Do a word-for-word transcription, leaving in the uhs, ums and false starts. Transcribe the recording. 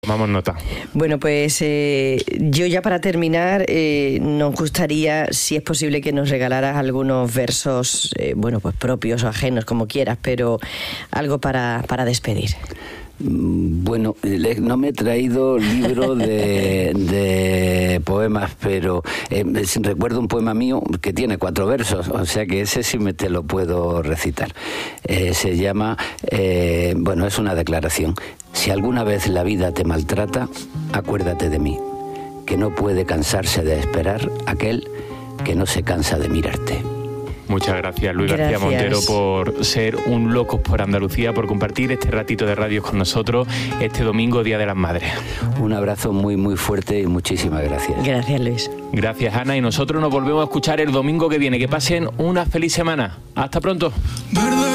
Tomamos nota. Bueno, pues eh, yo ya para terminar, eh, nos gustaría, si es posible, que nos regalaras algunos versos, eh, bueno, pues propios o ajenos, como quieras, pero algo para, para despedir. Bueno, no me he traído libro de, de poemas, pero eh, recuerdo un poema mío que tiene cuatro versos, o sea que ese sí me te lo puedo recitar. Eh, se llama, eh, bueno, es una declaración. Si alguna vez la vida te maltrata, acuérdate de mí, que no puede cansarse de esperar aquel que no se cansa de mirarte. Muchas gracias, Luis Gracias. García Montero, por ser un Locos por Andalucía, por compartir este ratito de radio con nosotros este domingo, Día de las Madres. Un abrazo muy, muy fuerte y muchísimas gracias. Gracias, Luis. Gracias, Ana, y nosotros nos volvemos a escuchar el domingo que viene. Que pasen una feliz semana. Hasta pronto.